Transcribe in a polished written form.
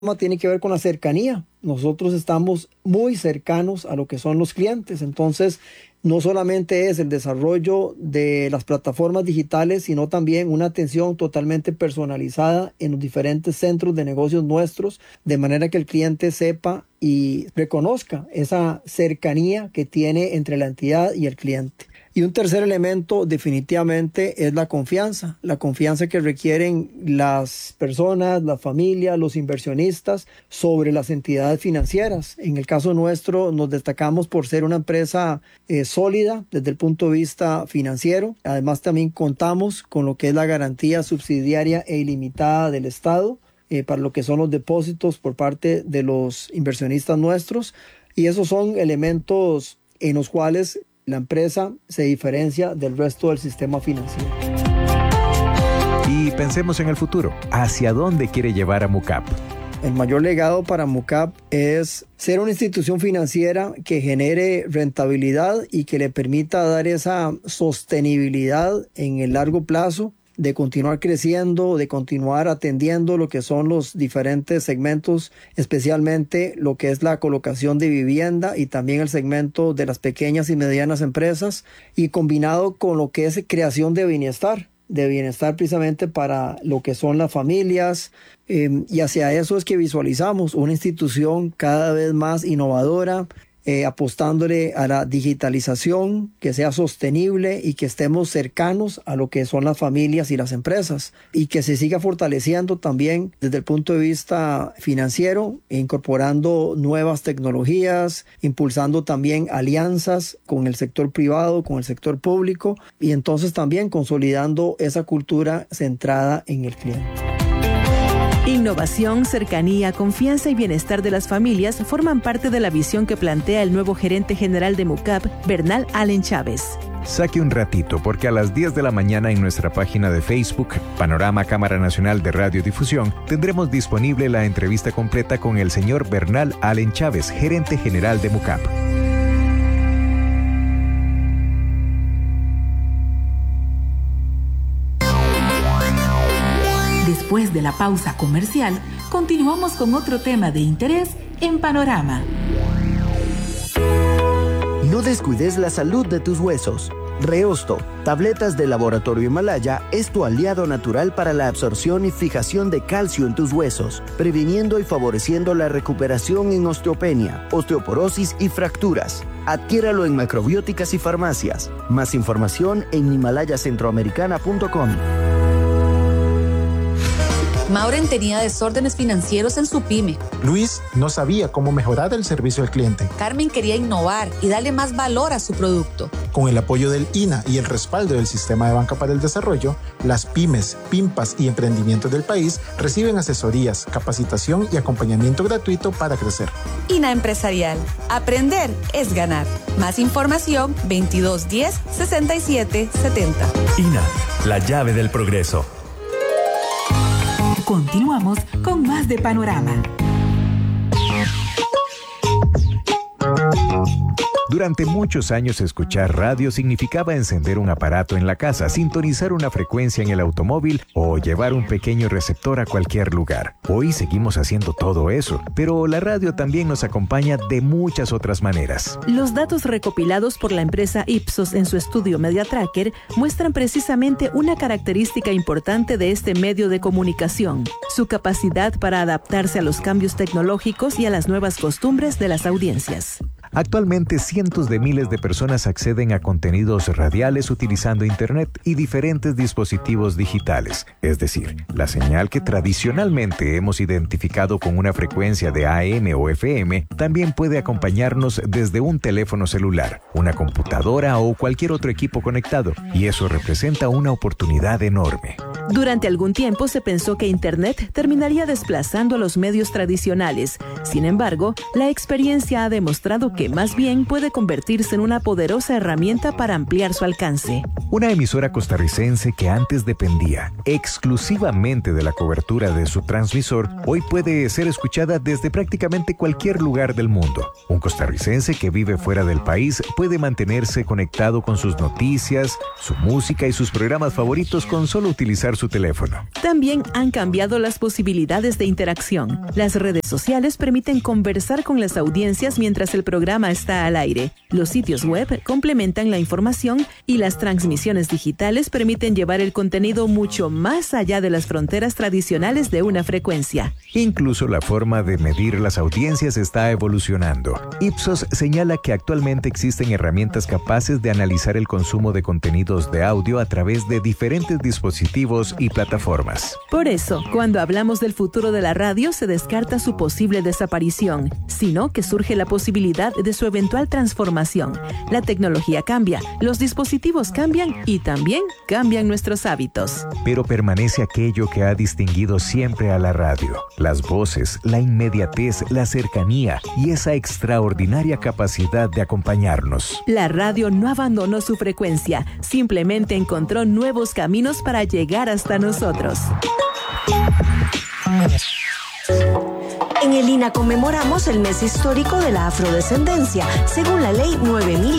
tiene que ver con la cercanía. Nosotros estamos muy cercanos a lo que son los clientes. Entonces, no solamente es el desarrollo de las plataformas digitales, sino también una atención totalmente personalizada en los diferentes centros de negocios nuestros, de manera que el cliente sepa y reconozca esa cercanía que tiene entre la entidad y el cliente. Y un tercer elemento definitivamente es la confianza que requieren las personas, las familias, los inversionistas sobre las entidades financieras. En el caso nuestro nos destacamos por ser una empresa sólida desde el punto de vista financiero. Además también contamos con lo que es la garantía subsidiaria e ilimitada del Estado para lo que son los depósitos por parte de los inversionistas nuestros. Y esos son elementos en los cuales la empresa se diferencia del resto del sistema financiero. Y pensemos en el futuro. ¿Hacia dónde quiere llevar a MUCAP? El mayor legado para MUCAP es ser una institución financiera que genere rentabilidad y que le permita dar esa sostenibilidad en el largo plazo, de continuar creciendo, de continuar atendiendo lo que son los diferentes segmentos, especialmente lo que es la colocación de vivienda y también el segmento de las pequeñas y medianas empresas, y combinado con lo que es creación de bienestar precisamente para lo que son las familias, y hacia eso es que visualizamos una institución cada vez más innovadora, apostándole a la digitalización, que sea sostenible y que estemos cercanos a lo que son las familias y las empresas, y que se siga fortaleciendo también desde el punto de vista financiero, incorporando nuevas tecnologías, impulsando también alianzas con el sector privado, con el sector público, y entonces también consolidando esa cultura centrada en el cliente. Innovación, cercanía, confianza y bienestar de las familias forman parte de la visión que plantea el nuevo gerente general de MUCAP, Bernal Allen Chávez. Saque un ratito porque a las 10 de la mañana en nuestra página de Facebook, Panorama Cámara Nacional de Radiodifusión, tendremos disponible la entrevista completa con el señor Bernal Allen Chávez, gerente general de MUCAP. Después de la pausa comercial, continuamos con otro tema de interés en Panorama. No descuides la salud de tus huesos. Reosto, tabletas de Laboratorio Himalaya, es tu aliado natural para la absorción y fijación de calcio en tus huesos, previniendo y favoreciendo la recuperación en osteopenia, osteoporosis y fracturas. Adquiéralo en macrobióticas y farmacias. Más información en himalayacentroamericana.com. Maureen tenía desórdenes financieros en su pyme. Luis no sabía cómo mejorar el servicio al cliente. Carmen quería innovar y darle más valor a su producto. Con el apoyo del INA y el respaldo del Sistema de Banca para el Desarrollo, las pymes, PIMPAS y emprendimientos del país reciben asesorías, capacitación y acompañamiento gratuito para crecer. INA Empresarial. Aprender es ganar. Más información 2210 6770. INA, la llave del progreso. Continuamos con más de Panorama. Durante muchos años escuchar radio significaba encender un aparato en la casa, sintonizar una frecuencia en el automóvil o llevar un pequeño receptor a cualquier lugar. Hoy seguimos haciendo todo eso, pero la radio también nos acompaña de muchas otras maneras. Los datos recopilados por la empresa Ipsos en su estudio Media Tracker muestran precisamente una característica importante de este medio de comunicación: su capacidad para adaptarse a los cambios tecnológicos y a las nuevas costumbres de las audiencias. Actualmente, cientos de miles de personas acceden a contenidos radiales utilizando Internet y diferentes dispositivos digitales. Es decir, la señal que tradicionalmente hemos identificado con una frecuencia de AM o FM también puede acompañarnos desde un teléfono celular, una computadora o cualquier otro equipo conectado, y eso representa una oportunidad enorme. Durante algún tiempo se pensó que Internet terminaría desplazando a los medios tradicionales. Sin embargo, la experiencia ha demostrado que más bien puede convertirse en una poderosa herramienta para ampliar su alcance. Una emisora costarricense que antes dependía exclusivamente de la cobertura de su transmisor, hoy puede ser escuchada desde prácticamente cualquier lugar del mundo. Un costarricense que vive fuera del país puede mantenerse conectado con sus noticias, su música y sus programas favoritos con solo utilizar su teléfono. También han cambiado las posibilidades de interacción. Las redes sociales permiten conversar con las audiencias mientras el programa está al aire. Los sitios web complementan la información y las transmisiones digitales permiten llevar el contenido mucho más allá de las fronteras tradicionales de una frecuencia. Incluso la forma de medir las audiencias está evolucionando. Ipsos señala que actualmente existen herramientas capaces de analizar el consumo de contenidos de audio a través de diferentes dispositivos y plataformas. Por eso, cuando hablamos del futuro de la radio, se descarta su posible desaparición, sino que surge la posibilidad de su eventual transformación. La tecnología cambia, los dispositivos cambian y también cambian nuestros hábitos. Pero permanece aquello que ha distinguido siempre a la radio: las voces, la inmediatez, la cercanía y esa extraordinaria capacidad de acompañarnos. La radio no abandonó su frecuencia, simplemente encontró nuevos caminos para llegar hasta nosotros. En el INA conmemoramos el mes histórico de la afrodescendencia, según la Ley 9000